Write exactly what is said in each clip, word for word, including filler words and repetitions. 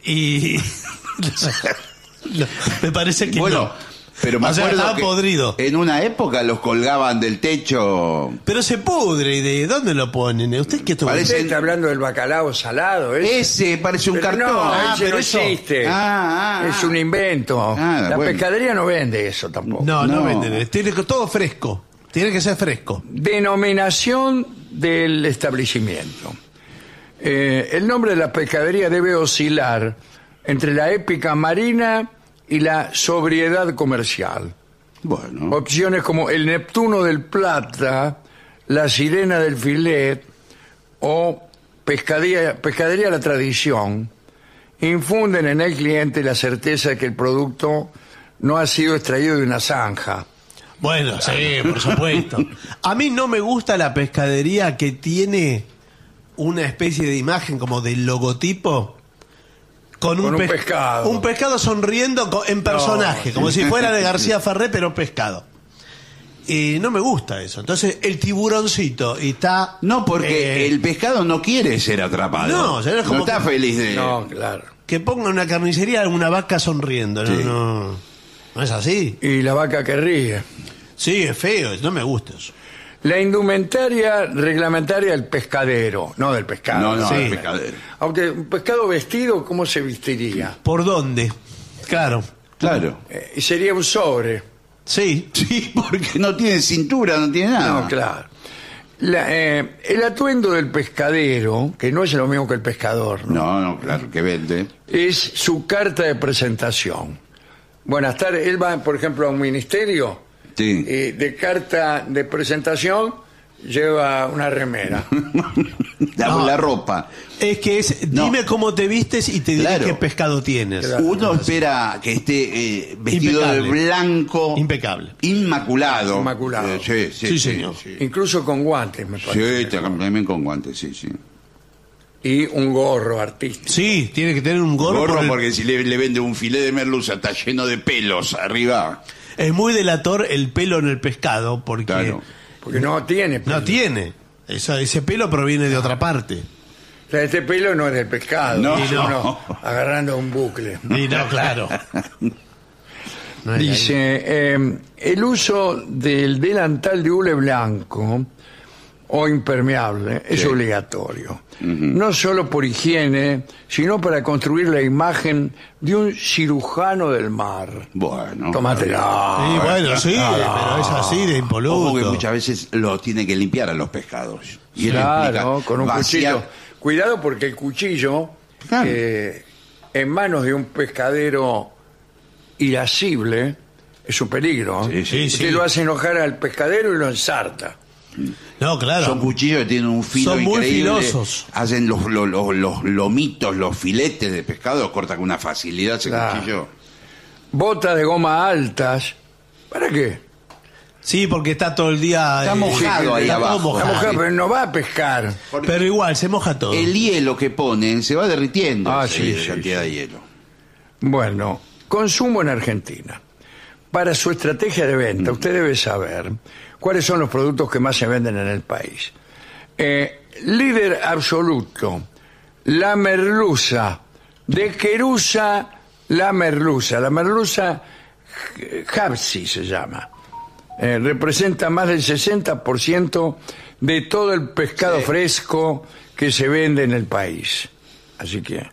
Y... no, me parece que bueno, no. Pero me o sea, acuerdo estaba que podrido. En una época los colgaban del techo. Pero se pudre. ¿Y de dónde lo ponen? ¿Usted qué estuvo? Parece- Usted está hablando del bacalao salado, ¿eh? Ese parece un Pero cartón. no, Ah, ese pero no eso- existe. Ah, ah, es ah. un invento. Ah, la bueno. pescadería no vende eso tampoco. No, no, No. venden. Tiene que todo fresco. Tiene que ser fresco. Denominación del establecimiento. Eh, el nombre de la pescadería debe oscilar entre la épica marina y la sobriedad comercial. Bueno. Opciones como el Neptuno del Plata, la Sirena del Filet o pescadería, pescadería La Tradición infunden en el cliente la certeza de que el producto no ha sido extraído de una zanja. Bueno, sí, por supuesto. A mí no me gusta la pescadería que tiene una especie de imagen como del logotipo con un, Con un pes- pescado. un pescado sonriendo co- en personaje, No. como si fuera de García Ferré, pero pescado. Y no me gusta eso. Entonces, el tiburoncito y está... No, porque eh, el pescado no quiere ser atrapado. No, o sea, es como no está que- feliz de... No, claro. que ponga una carnicería una vaca sonriendo. No, Sí. no, no es así. Y la vaca que ríe. Sí, es feo, no me gusta eso. La indumentaria reglamentaria del pescadero, no del pescado. No, no, Sí. el pescadero. Aunque un pescado vestido, ¿cómo se vestiría? ¿Por dónde? Claro. Claro. Eh, sería un sobre. Sí. Sí, porque no tiene cintura, no tiene nada. No, claro. La, eh, el atuendo del pescadero, que no es lo mismo que el pescador, ¿no? No, no, claro, que vende. Es su carta de presentación. Buenas tardes. Él va, por ejemplo, a un ministerio Sí. y de carta de presentación lleva una remera. La, No. la ropa. Es que es, No. dime cómo te vistes y te diré Claro. qué pescado tienes. Claro. Uno espera que esté eh, vestido Impecable. de blanco. Impecable. Inmaculado. Inmaculado. Eh, sí, sí, Sí, sí, señor. Sí, Incluso con guantes, me parece. Sí, también con guantes, sí, sí. Y un gorro artístico. Sí, tiene que tener un gorro. Gorro, por el- porque si le, le vende un filé de merluza, está lleno de pelos arriba. Es muy delator el pelo en el pescado porque Claro. Porque no tiene pelo. no tiene. Eso, ese pelo proviene de otra parte. O sea, este pelo no es del pescado. No. es uno agarrando un bucle. Y no, claro. No es de ahí. Dice, eh, el uso del delantal de hule blanco o impermeable es Sí. obligatorio. No solo por higiene, sino para construir la imagen de un cirujano del mar. Bueno. Tómatela. Sí, bueno, sí, pero es así de Ojo que impoluto. muchas veces lo tiene que limpiar a los pescados. Y eso Claro, implica con un vaciar- cuchillo. Cuidado porque el cuchillo, Claro. eh, en manos de un pescadero irascible, es un peligro. Sí, sí, Usted sí. lo hace enojar al pescadero y lo ensarta. No, claro. Son cuchillos que tienen un filo Son muy increíble. filosos. Hacen los, los, los, los lomitos, los filetes de pescado, los corta con una facilidad ese Claro. cuchillo. Botas de goma altas. ¿Para qué? Sí, porque está todo el día. Está eh, mojado ahí está todo abajo. mojado. La mujer, pero no va a pescar. Pero igual, se moja todo. El hielo que ponen se va derritiendo. Ah, esa sí, sí, cantidad sí. de hielo. Bueno, consumo en Argentina. Para su estrategia de venta, usted debe saber cuáles son los productos que más se venden en el país. Eh, líder absoluto, la merluza, de Querusa, la merluza. La merluza eh, Hapsi se llama. Eh, representa más del sesenta por ciento de todo el pescado Sí. fresco que se vende en el país. Así que...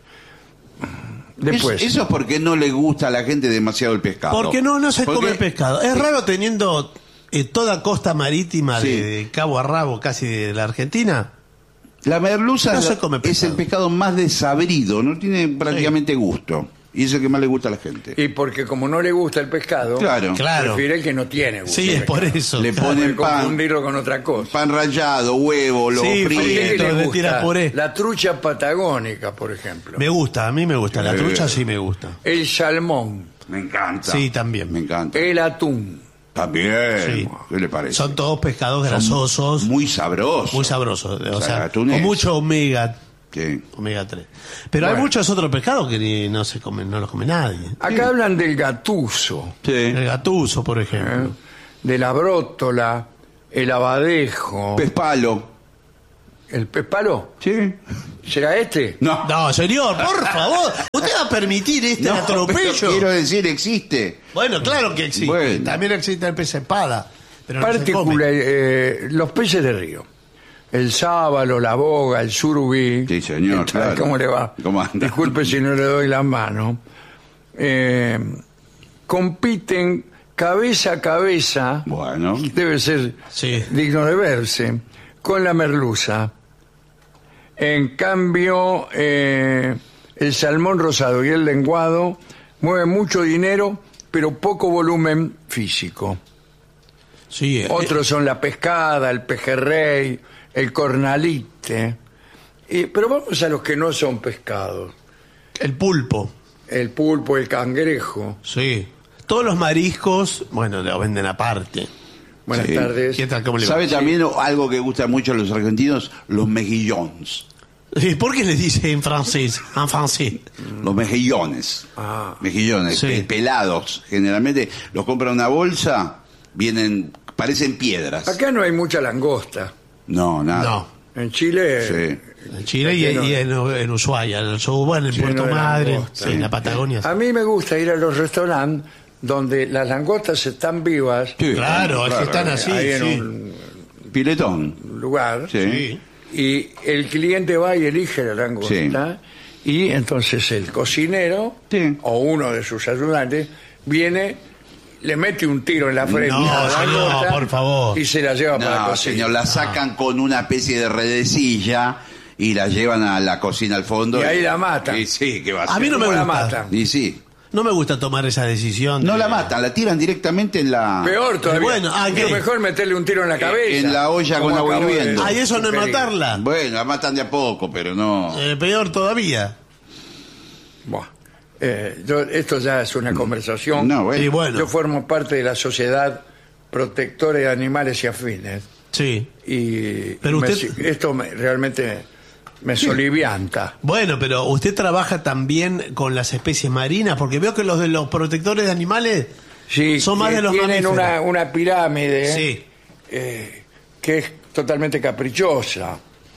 Después. Eso, eso es porque no le gusta a la gente demasiado el pescado. Porque no, no se Porque- come pescado. Es raro teniendo eh, toda costa marítima Sí. de, de cabo a rabo casi de la Argentina. La merluza No es, se la- come es pescado. el pescado más desabrido, no tiene prácticamente gusto. Y es el que más le gusta a la gente. Y porque como no le gusta el pescado, Claro. Claro. prefiere el que no tiene gusto. Sí, al es por pescado. eso. Le claro. ponen Puede pan. confundirlo con otra cosa. Pan rallado, huevo, lo Sí, ¿A usted fríen. qué frito, le le gusta? tira puré. La trucha patagónica, por ejemplo. Me gusta, a mí me gusta. La Sí. trucha sí me gusta. El salmón. Me encanta. Sí, también. Me encanta. El atún. También. Sí. ¿Qué le parece? Son todos pescados grasosos, muy, Muy sabrosos. sabrosos. O O sea, sea, atunes. con mucho omega, Sí. omega tres. Pero hay Bueno. muchos otros pescados que ni- no se comen, no los come nadie. Acá hablan del gatuso, Sí. El gatuso, por ¿eh? ejemplo. de la brótola, el abadejo, Pez palo. ¿El pez palo? Sí. ¿Será este? No. No, señor, por favor. ¿Usted va a permitir este No, atropello? pero quiero decir, existe. Bueno, claro que existe. Bueno. También existe el pez espada. Pero no se Particula- come. eh, los peces de río. El sábalo, la boga, el surubí. Sí, señor, ¿Qué tal? claro. ¿Cómo le va? ¿Cómo anda? Disculpe si no le doy la mano. Eh, compiten cabeza a cabeza. Bueno. Debe ser Sí. digno de verse. Con la merluza. En cambio, eh, el salmón rosado y el lenguado mueven mucho dinero, pero poco volumen físico. Sí, eh, Otros son la pescada, el pejerrey, el cornalite. Y- pero vamos a los que no son pescados. el pulpo. El pulpo, el cangrejo. Sí. Todos los mariscos, bueno, lo venden aparte. Buenas Sí. tardes. ¿Qué tal? ¿Cómo le va? ¿Sabe también algo que gusta mucho a los argentinos? Los mejillones. Sí, ¿por qué le dice en francés? En francés. Los mejillones. Ah. Mejillones, Sí. pe- pelados. Generalmente los compra una bolsa, vienen, parecen piedras. Acá no hay mucha langosta. No, nada. No. En Chile, Sí. En Chile y, Lleno y de- en, en Ushuaia, en el sur, bueno, en lleno Puerto de Madre, langosta. sí, en la Patagonia. a mí me gusta ir a los restaurantes donde las langostas están vivas. Sí, Claro, es que están así, ahí en sí. un Piletón. lugar. Sí. Sí. Y el cliente va y elige la langosta. Y entonces el cocinero Sí. o uno de sus ayudantes viene, le mete un tiro en la frente No, a la señor, langosta por favor. y se la lleva para la No, cocina. señor, la sacan con una especie de redecilla y la llevan a la cocina al fondo. Y ahí la matan. Y sí, ¿qué va a A hacer? mí no me ¿Cómo la gusta. matan? Y sí. No me gusta tomar esa decisión. No de- la matan, la tiran directamente en la... Peor todavía. Bueno, ah, es ¿qué? mejor meterle un tiro en la cabeza. en la olla como con agua acabo de hirviendo. Ay, eso no es sugerir. matarla. Bueno, la matan de a poco, pero no... Eh, peor todavía. Buah. Eh, yo- esto ya es una conversación. No, bueno. Y bueno, Yo formo parte de la Sociedad Protectora de Animales y Afines. sí. Y Pero me- usted- esto me- realmente me solivianta. Bueno, pero usted trabaja también con las especies marinas, porque veo que los de los protectores de animales Sí, son más que de los tienen mamíferos. una, una pirámide Sí. eh, que es totalmente caprichosa.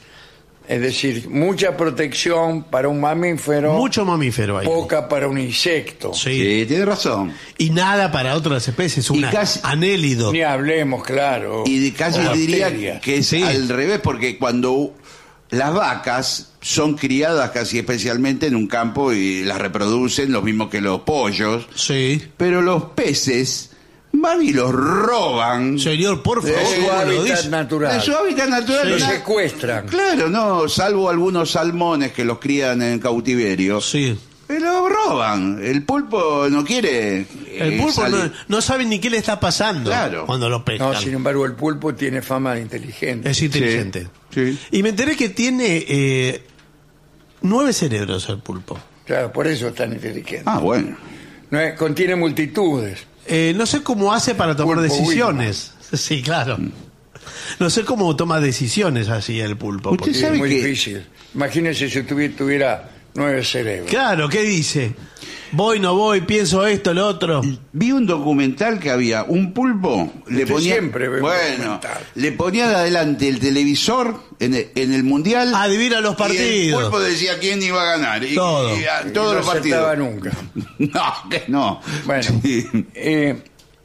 Es decir, mucha protección para un mamífero, Mucho mamífero ahí. poca para un insecto. Sí. Sí, tiene razón. Y nada para otras especies, Y un casi- anélido. Ni hablemos, claro. Y de casi o diría bacterias. que es Sí. al revés, porque cuando las vacas son criadas casi especialmente en un campo y las reproducen, lo mismo que los pollos, Sí. pero los peces van y los roban Señor, por De favor, su ¿cómo lo hábitat dice? de natural. su hábitat natural. Lo Na- secuestran. Claro, no, salvo algunos salmones que los crían en cautiverio. Sí. Pero roban. El pulpo no quiere. El eh, pulpo no, salir. no sabe ni qué le está pasando Claro. cuando lo pescan. No, sin embargo, el pulpo tiene fama de inteligente. Es inteligente. Sí. Y me enteré que tiene eh, nueve cerebros el pulpo. Claro, por eso es tan inteligente. Ah, bueno. No es- contiene multitudes. Eh, no sé cómo hace para tomar Pulpo decisiones. Sí, claro. No sé cómo toma decisiones así el pulpo. Usted porque- Sí, sabe es muy que- difícil. Imagínese si tuviera, tuviera nueve cerebros. Claro, ¿qué dice? Voy, no voy, pienso esto, lo otro. Vi un documental que había un pulpo, le Usted ponía, siempre ve un bueno, documental. le ponían adelante el televisor en el, en el mundial. Adivina los Y el partidos. pulpo decía quién iba a ganar. Y, Todo. y a- Y todos no los partidos. acertaba nunca. No, que no. Bueno, Sí. eh,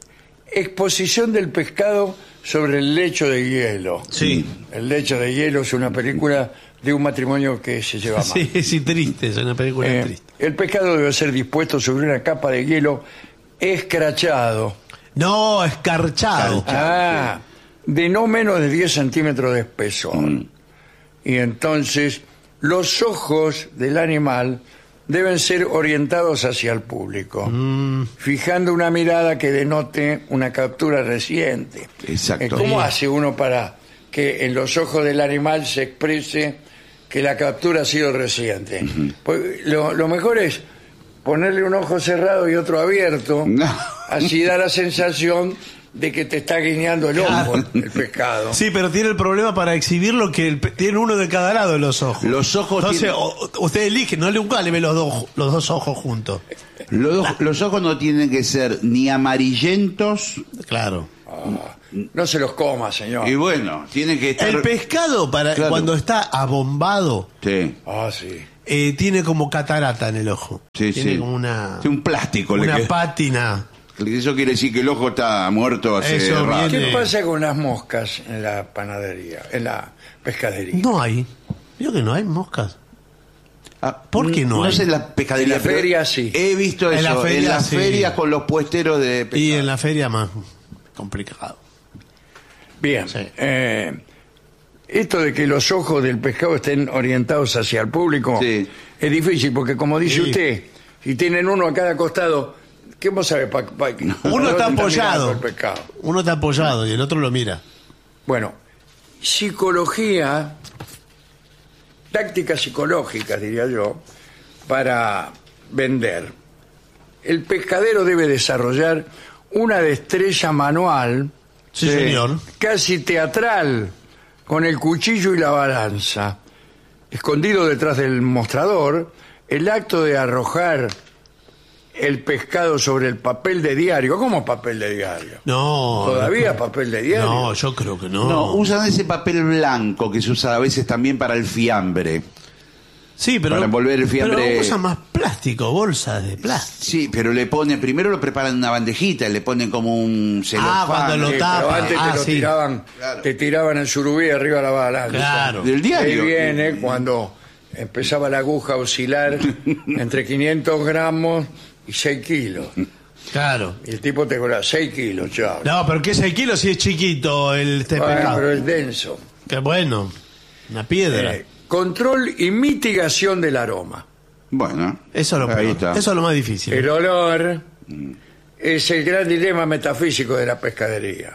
exposición del pescado sobre el lecho de hielo. Sí. El lecho de hielo es una película de un matrimonio que se lleva mal. Sí, sí, triste, es una película Eh, triste. el pescado debe ser dispuesto sobre una capa de hielo escrachado. No, escarchado. Ah, de no menos de diez centímetros de espesor. Y entonces los ojos del animal deben ser orientados hacia el público, fijando una mirada que denote una captura reciente. Exacto. Eh, ¿Cómo Sí. hace uno para que en los ojos del animal se exprese que la captura ha sido reciente? Pues lo, lo mejor es ponerle un ojo cerrado y otro abierto, No. así da la sensación de que te está guiñando el ojo el pescado. Sí, pero tiene el problema para exhibirlo que el pe- tiene uno de cada lado de los ojos. Los ojos Entonces, tienen- o- usted elige, no le nunca le ve los dos, los dos ojos juntos. Los, los ojos no tienen que ser ni amarillentos Claro. Oh, no se los coma, señor. Y bueno, tiene que estar... El pescado, para Claro. cuando está abombado, Sí, Ah, sí. eh, tiene como catarata en el ojo. sí, tiene sí. como una, Sí, un plástico. le una queda. pátina. Eso quiere decir que el ojo está muerto hace Eso rato. viene- ¿Qué pasa con las moscas en la panadería, en la pescadería? No hay. Digo que no hay moscas. Ah, ¿Por qué no No hay? sé en la pescadería. En la pero feria, sí. He visto En eso. la En, feria, las sí. ferias con los puesteros de pescado. Y en la feria más complicado. Bien. Sí. eh, esto de que los ojos del pescado estén orientados hacia el público Sí. es difícil, porque como dice Sí. usted, si tienen uno a cada costado, ¿qué vos sabés? Pa, pa- Uno está mirando apoyado. el pescado? Uno está apoyado y el otro lo mira. Bueno, psicología, tácticas psicológicas, diría yo, para vender. El pescadero debe desarrollar una destreza manual Sí, señor. casi teatral, con el cuchillo y la balanza. Escondido detrás del mostrador, el acto de arrojar el pescado sobre el papel de diario. ¿Cómo papel de diario? No. ¿Todavía no, papel de diario? No, yo creo que no. No, usan ese papel blanco que se usa a veces también para el fiambre. Sí, pero. para envolver el fiambre- Pero usan más plástico, bolsas de plástico. Sí, pero le ponen, primero lo preparan en una bandejita y le ponen como un celofán. Ah, cuando lo Sí, tapa. pero antes Ah, te lo sí. tiraban, Claro. te tiraban el surubí arriba de la balanza. Claro. Del diario. Ahí viene cuando empezaba la aguja a oscilar entre quinientos gramos y seis kilos. Claro. Y el tipo te cobraba seis kilos, chao. No, pero ¿qué seis kilos si es chiquito el este Bueno, pescado? pero es denso. Qué bueno. Una piedra. Eh, control y mitigación del aroma. Bueno, Eso es lo ahí peor. está. Eso es lo más difícil. El olor es el gran dilema metafísico de la pescadería.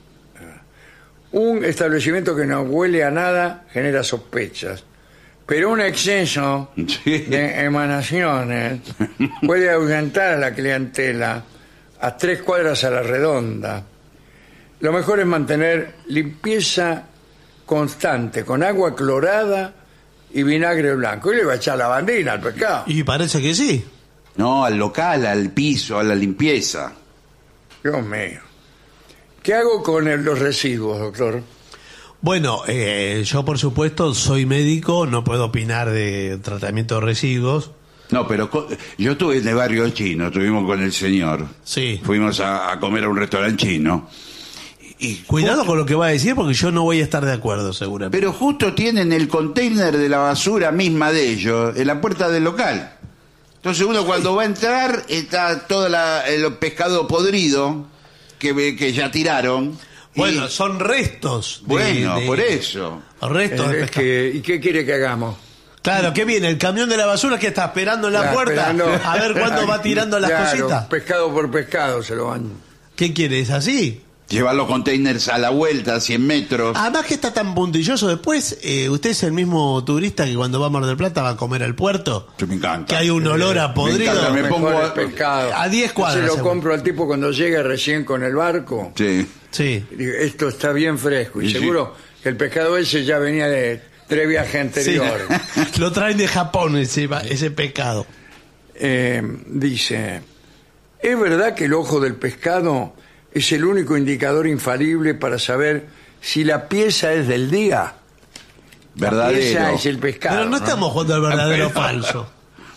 Un establecimiento que no huele a nada genera sospechas, pero un exceso Sí. de emanaciones puede ahuyentar a la clientela a tres cuadras a la redonda. Lo mejor es mantener limpieza constante con agua clorada y vinagre blanco. Y le va a echar lavandina al pescado. Y parece que sí. No, al local, al piso, a la limpieza. Dios mío. ¿Qué hago con el- los residuos, doctor? Bueno, eh, yo por supuesto soy médico, no puedo opinar de tratamiento de residuos. No, pero co- yo estuve en el barrio chino, estuvimos con el señor. Sí. Fuimos a, a comer a un restaurante chino. Y Cuidado con lo que va a decir porque yo no voy a estar de acuerdo seguramente. Pero justo tienen el container de la basura misma de ellos en la puerta del local. Entonces uno cuando va a entrar está todo la- el pescado podrido que, ve- que ya tiraron. Y- Bueno, son restos. de- bueno, de- por eso. Restos de Es pescado. que- ¿Y qué quiere que hagamos? Claro, ¿qué viene? El camión de la basura que está esperando en la Está puerta esperando- a ver cuándo va tirando las Claro, cositas. pescado por pescado se lo van. ¿Qué quiere? ¿Es así? Llevar los containers a la vuelta, a cien metros. Además que está tan puntilloso después, eh, usted es el mismo turista que cuando va a Mar del Plata va a comer al puerto. Sí, me encanta. Que hay un olor a Me podrido. encanta, me Mejor pongo el a- pescado. a diez cuadras, Se lo seguro. compro al tipo cuando llega recién con el barco. Sí. Sí. Y digo, esto está bien fresco. Y Sí, sí. seguro que el pescado ese ya venía de tres viajes Sí. anteriores. Lo traen de Japón ese, ese pecado. Eh, dice, ¿es verdad que el ojo del pescado es el único indicador infalible para saber si la pieza es del día? La pieza Verdadero. es el pescado. Pero no estamos jugando al verdadero o falso.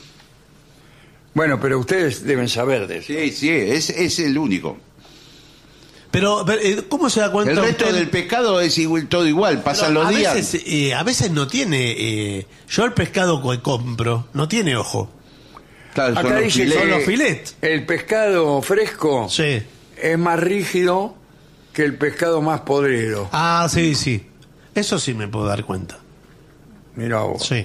Bueno, pero ustedes deben saber de eso. Sí, sí, es, es el único. Pero, pero, eh, ¿cómo se da cuenta El resto usted? del pescado es igual, todo igual, pasan Pero los a días. Veces, eh, a veces no tiene... eh, yo el pescado que compro no tiene ojo. Claro, son Acá los dice filetes. Son que los filets. el pescado fresco Sí. es más rígido que el pescado más podrido. Ah, sí, sí. Eso sí me puedo dar cuenta. Mira vos. Sí.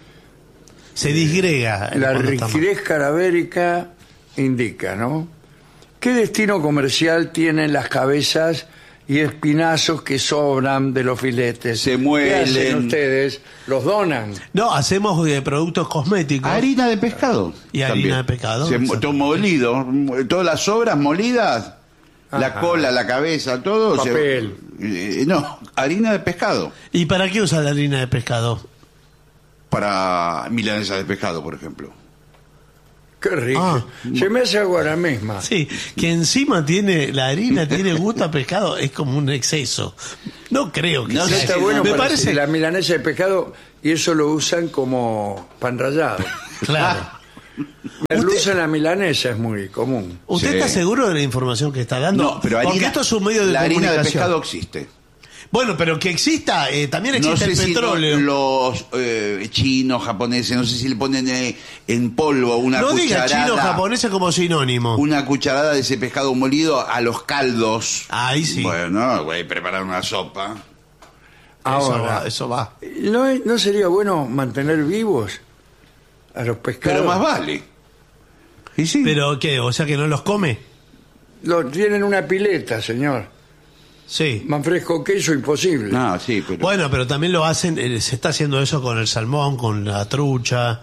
Se disgrega. La cuando está mal. rigidez cadavérica indica, ¿no? ¿Qué destino comercial tienen las cabezas y espinazos que sobran de los filetes? Se ¿Qué muelen. hacen ustedes? ¿Los donan? No, hacemos eh, productos cosméticos. Harina de pescado. Y harina de pescado, Se, exacto. todo molido. Todas las sobras molidas, la Ajá. cola, la cabeza, todo. se- Papel. eh, no, harina de pescado. ¿Y para qué usa la harina de pescado? Para milanesa de pescado, por ejemplo. qué rico. Ah. Se me hace agua la misma. Sí, que encima tiene, la harina tiene gusto a pescado, es como un exceso. No creo que No, sea. Está sí, bueno Me para parece. la milanesa de pescado y eso lo usan como pan rallado. Claro. Merluza en la milanesa es muy común. ¿Usted Sí. está seguro de la información que está dando? No, pero Porque harina, esto es un medio de la harina de comunicación. pescado existe. Bueno, pero que exista, eh, también No existe sé el si petróleo. lo- los eh, chinos, japoneses, no sé si le ponen eh, en polvo una No diga cucharada. chino japonés como sinónimo. Una cucharada de ese pescado molido a los caldos. Ahí sí. Bueno, güey, preparar una sopa. Eso Ahora, va, eso va. ¿no, es- ¿no sería bueno mantener vivos a los pescados? Pero más vale. Y sí. ¿Pero qué? O sea que no los come. Lo, tienen una pileta, señor. Sí. Más fresco que eso, imposible. No, sí, pero... Bueno, pero también lo hacen, eh, se está haciendo eso con el salmón, con la trucha.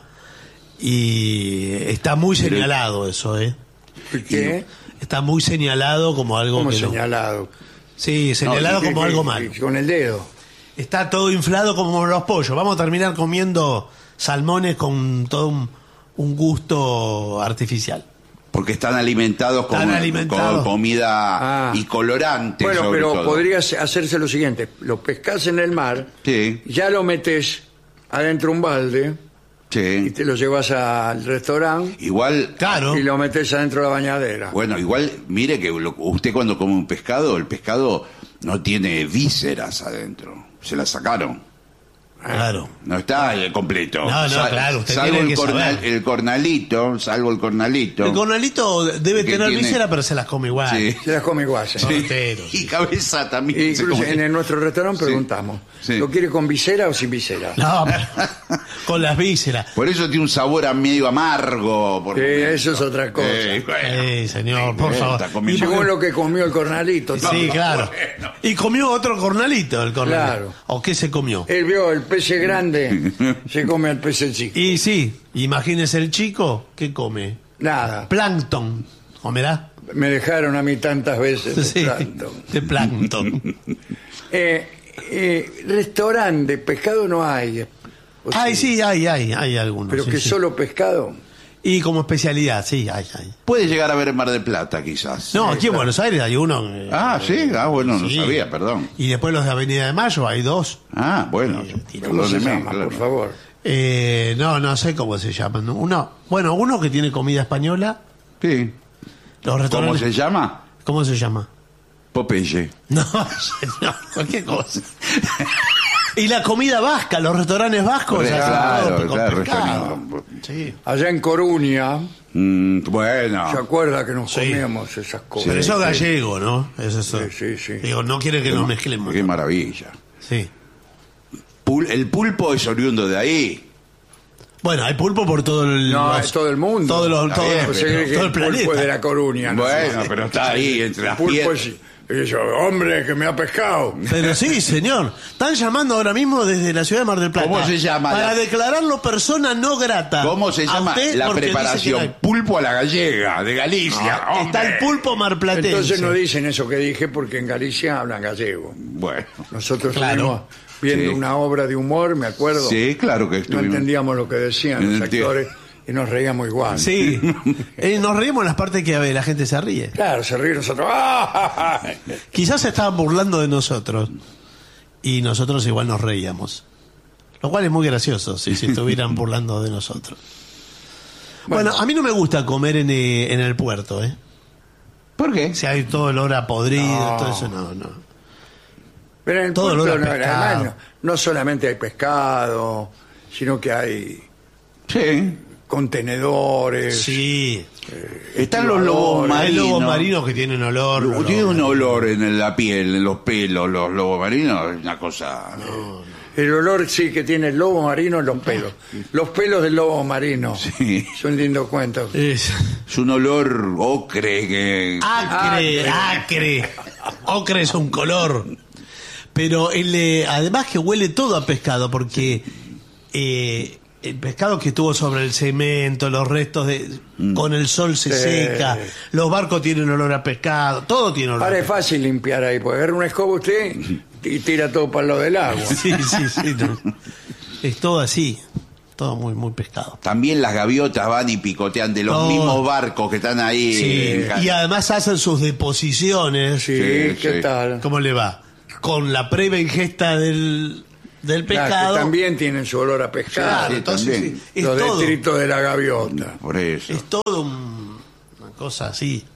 Y está muy Pero- señalado eso, ¿eh? ¿Qué? Está muy señalado como algo ¿Cómo que no- señalado? Sí, señalado ¿Qué- como qué- algo qué- malo. Con el dedo. Está todo inflado como los pollos. Vamos a terminar comiendo salmones con todo un, un gusto artificial. Porque están alimentados con, Están alimentados. con comida Ah. y colorantes. Bueno, sobre pero todo. podría se- hacerse lo siguiente. Lo pescás en el mar, Sí, ya lo metes adentro un balde y sí. te lo llevas al restaurante Igual, Claro. y lo metes adentro de la bañadera. bueno, igual, mire que lo- usted cuando come un pescado, el pescado no tiene vísceras adentro. Se las sacaron. Claro. No está eh, completo. No, no, claro, usted salvo tiene el, que cornal- saber. el cornalito, salvo el cornalito. El cornalito debe Que tener tiene- víscera, pero se las come igual. Sí. Se las come igual, señor. Sí. Entero, sí. Y cabeza también. se Incluso come. en el- nuestro restaurante Sí. preguntamos, Sí. ¿lo quiere con visera o sin visera? No, pero con las vísceras. Por eso tiene un sabor a medio amargo. Por Sí, momentos. eso es otra cosa. Eh, bueno. Eh, señor, por Eh, favor. está comiendo- Y Según lo que comió el cornalito. Sí, ¿no? claro. Y comió otro cornalito, el cornalito. Claro. ¿O qué se comió? Él vio el pez grande, se come al pez chico. Y sí, imagínese el chico, ¿qué come? Nada, Plancton. ¿Comerá? me dejaron a mí tantas veces de Sí, plancton. de plancton. Eh, eh, restaurante de pescado no hay. O Ay, sí, sí, hay, hay, hay algunos. Pero sí, que sí. solo pescado. Y como especialidad, sí, hay, hay. Puede llegar a ver en Mar del Plata, quizás. No, aquí en Buenos Aires hay uno. eh, Ah, sí. Ah, bueno, no sí. sabía, perdón. Y después los de Avenida de Mayo hay dos. Ah, bueno. ¿Cómo se perdóneme, llama, claro. por favor? Eh, no, no sé cómo se llaman. Uno, bueno, uno que tiene comida española. Sí. Los ¿Cómo restaurantes. se llama? ¿Cómo se llama? Popeye. No, no, cualquier cosa. Y la comida vasca, los restaurantes vascos. Claro, ya hacen todo con claro, pescado. restaurante. Sí. Allá en Coruña, Mm, bueno. ¿se acuerda que nos Sí. comíamos esas cosas? Pero eso es sí. gallego, ¿no? Es eso. Sí, sí, sí. Digo, no quiere que nos mezclemos. Qué maravilla. Sí. Pul- el pulpo es oriundo de ahí. Bueno, hay pulpo por todo el. No, los- es todo el mundo. Todo, los- Está todo- bien, todo Pues se cree que el el pulpo planeta. es de la Coruña. ¿no? Bueno, pero está ahí entre las Pulpo piedras. es... Eso, hombre, que me ha pescado. Pero sí, señor. Están llamando ahora mismo desde la ciudad de Mar del Plata. ¿Cómo se llama Para la- declararlo persona no grata. ¿Cómo se A llama usted, la porque dice que preparación? no Pulpo a la gallega, de Galicia. hay. hombre. Está el pulpo marplatense. Entonces no dicen eso que dije porque en Galicia hablan gallego. Bueno. Nosotros Claro. estuvimos viendo Sí. una obra de humor, me acuerdo. Sí, claro que No estuvimos. entendíamos lo que decían los Entiendo. actores y nos reíamos igual. Sí. Eh, nos reímos en las partes que a ver, la gente se ríe. Claro, se ríen nosotros. ¡Ah! Quizás se estaban burlando de nosotros. Y nosotros igual nos reíamos. Lo cual es muy gracioso, si se estuvieran burlando de nosotros. Bueno, Bueno. a mí no me gusta comer en, eh, en el puerto, ¿eh? ¿Por qué? Si hay todo el olor a podrido, No. todo eso, no, no. Pero en el Todo puerto olor a no, pescado. además, no, no solamente hay pescado, sino que hay Sí. contenedores. Sí. Están los lobos Hay marinos. lobos marinos que tienen olor. Lo- olor. Tiene un olor en la piel, en los pelos, los lobos marinos, es una cosa. El olor sí que tiene el lobo marino en los pelos. Los pelos del lobo marino. Sí. Son lindos cuentos. Es Es un olor ocre que. acre, acre. Ocre es un color. Pero el, eh, además que huele todo a pescado, porque eh, el pescado que estuvo sobre el cemento, los restos de. Con el sol se Sí. seca, los barcos tienen olor a pescado, todo tiene olor Ahora a es fácil limpiar ahí, porque agarra una escoba usted y tira todo para lo del agua. Sí, sí, sí. no. Es todo así. todo muy, muy pescado. También las gaviotas van y picotean de los Todo. mismos barcos que están ahí. Sí, en ca- y además hacen sus deposiciones. Sí, Sí, ¿qué sí. tal? ¿Cómo le va? Con la previa ingesta del, del Claro, pescado. que también tienen su olor a pescado. Claro, Sí, entonces también. sí, es Los todo. detritos de la gaviota. Por eso. Es todo un- una cosa así.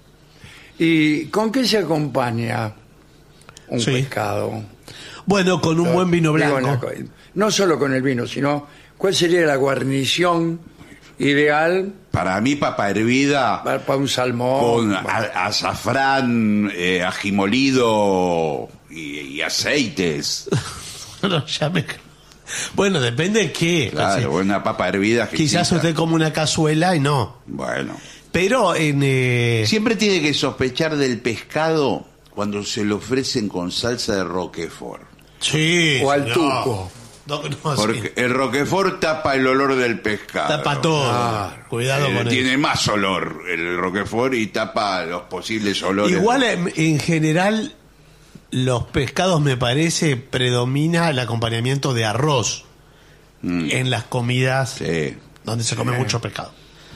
¿Y con qué se acompaña un Sí. pescado? Bueno, con un buen vino Digo, blanco. la- no solo con el vino, sino cuál sería la guarnición ideal Para mí, papa hervida para, para un salmón. con a- azafrán, eh, ají molido y, y aceites. No, ya me- Bueno, depende de qué. Claro, Sí. una papa hervida. Quizás usted come una cazuela y no. Bueno. Pero en... eh, Siempre tiene que sospechar del pescado cuando se lo ofrecen con salsa de Roquefort. Sí. O al señor. tuco. No, no, Porque sí. el Roquefort tapa el olor del pescado. Tapa todo. Claro. Cuidado Eh, con eso. tiene más olor el Roquefort y tapa los posibles olores. Igual en, en general los pescados me parece predomina el acompañamiento de arroz Mm. en las comidas Sí. donde se come Sí. mucho pescado.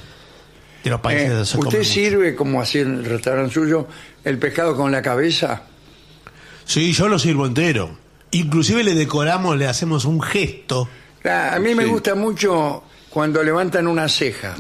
De los países Eh, donde se come ¿Usted mucho. sirve, como así en el restaurante suyo, el pescado con la cabeza? Sí, yo lo sirvo entero. Inclusive le decoramos, le hacemos un gesto. Ah, A mí me Sí. gusta mucho cuando levantan una ceja,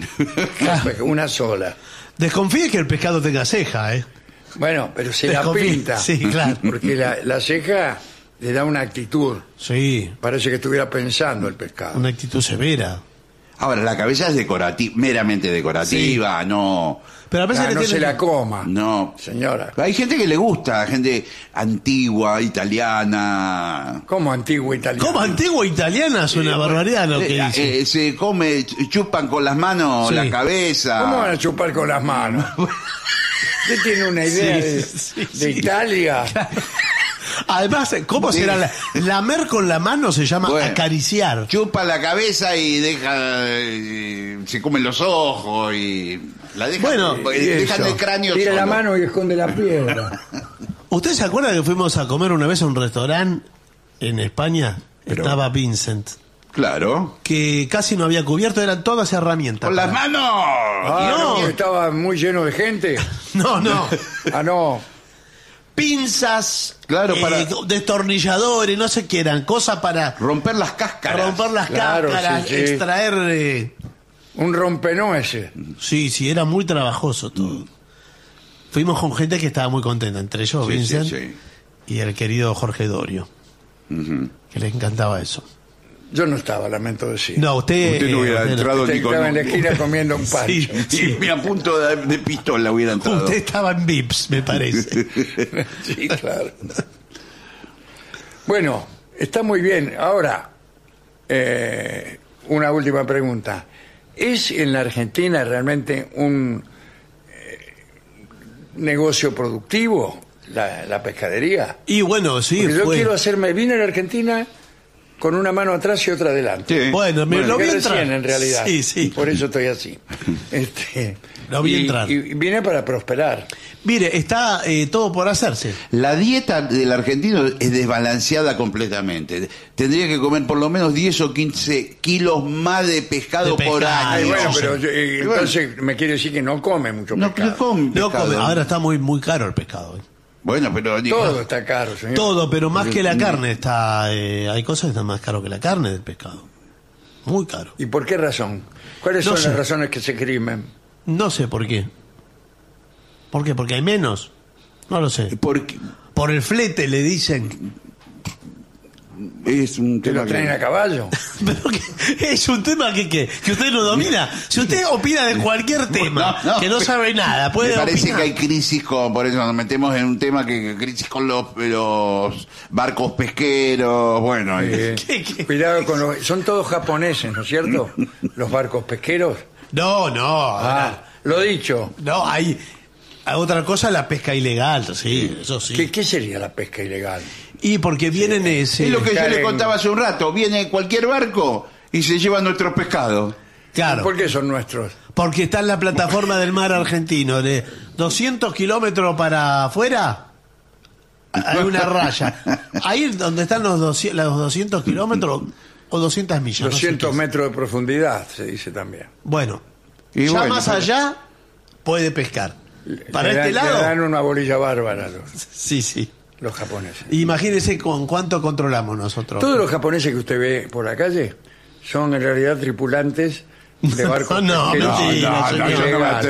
una sola. Desconfíe que el pescado tenga ceja, ¿eh? Bueno, pero se la Desconfíe. pinta. Sí, claro. Porque la, la ceja le da una actitud. Sí, Parece que estuviera pensando el pescado. una actitud severa. Ahora, la cabeza es decorativa, meramente decorativa, no... Pero a veces Ah, le no tiene se la que- coma, No. señora. Hay gente que le gusta, gente antigua, italiana. ¿Cómo antiguo italiano? Como antigua italiana es una barbaridad lo que Eh, dice. eh, se come, chupan con las manos Sí. la cabeza. ¿Cómo van a chupar con las manos? Usted tiene una idea Sí, de, sí, de sí. Italia. Además, ¿cómo Sí. será? La, lamer con la mano se llama Bueno. acariciar. Chupa la cabeza y deja, eh, se comen los ojos y la dejan, Bueno, eh, Y dejan eso. el cráneo Tira la solo. mano y esconde la piedra. ¿Usted se acuerda que fuimos a comer una vez a un restaurante en España? Pero- Estaba Vincent. Claro. Que casi no había cubierto, eran todas herramientas. Con las para- manos. Ah, No. no, estaba muy lleno de gente. No, no. Ah, no. Pinzas, Claro, eh, para- destornilladores, no sé qué eran, cosas para Romper las cáscaras. romper las Claro, cáscaras, sí, sí. extraer... eh, Un rompenueces. Sí, sí, era muy trabajoso todo. Fuimos con gente que estaba muy contenta, entre ellos Sí, Vincent sí, sí. y el querido Jorge Dorio, Ujú. que le encantaba eso. Yo no estaba, lamento decir. No, usted... Usted no hubiera usted entrado Usted ni con estaba en la un- esquina comiendo un pancho. Sí, Sí, sí. me a punto de, de pistola hubiera entrado. Usted estaba en Vips, me parece. Sí, claro. Bueno, está muy bien. Ahora, eh, una última pregunta. ¿Es en la Argentina realmente un eh, negocio productivo la, la pescadería? Y bueno, sí, Porque yo fue... quiero hacerme... Vine a la Argentina con una mano atrás y otra adelante. Sí. Bueno, me lo Que vi recién, entrar. en realidad. Sí, sí. Por eso estoy así. Este, Lo vi y, entrar. y vine para prosperar. Mire, está eh, todo por hacerse. La dieta del argentino es desbalanceada completamente. Tendría que comer por lo menos diez o quince kilos más de pescado, De por pescado. año. Ay, bueno, sí. pero eh, Y bueno. entonces me quiere decir que no come mucho No, pescado. no come No pescado. come- ahora está muy, muy caro el pescado. eh. Bueno, pero digo, Todo está caro, señor. Todo, pero más que la carne está... eh, hay cosas que están más caro que la carne del pescado. Muy caro. ¿Y por qué razón? ¿Cuáles No son sé. las razones que se crimen? No sé por qué. ¿Por qué? Porque hay menos. No lo sé. porque Por el flete le dicen. es un ¿Que tema lo traen que- a caballo? Pero que es un tema que, que, que usted no domina. Si usted opina de cualquier tema, No, no, que no sabe nada, puede me parece opinar. que hay crisis con, por eso nos metemos en un tema que crisis con los, los barcos pesqueros, bueno, y- Eh, ¿Qué, qué? Cuidado con los... Son todos japoneses, ¿no es cierto? Los barcos pesqueros. No, no. Ah, lo dicho. No, hay, hay otra cosa, la pesca ilegal, sí, eso sí. ¿Qué, qué sería la pesca ilegal? Y porque vienen ese. es lo que yo pescar le en- contaba hace un rato, viene cualquier barco y se lleva nuestros pescados. Claro. ¿Por qué son nuestros? Porque está en la plataforma del mar argentino, de doscientos kilómetros para afuera, hay una raya. Ahí donde están los, doscientos, los doscientos kilómetros, o doscientas millas. no sé doscientos qué es. metros de profundidad, se dice también. Bueno, Y ya bueno, más pero- allá puede pescar. Para Le este dan- lado, le dan una bolilla bárbara los, sí, sí. los japoneses. Imagínese con cuánto controlamos nosotros. Todos los japoneses que usted ve por la calle son en realidad tripulantes de barcos No, pesqueros mentira, no, no, señor. yo no me Legal.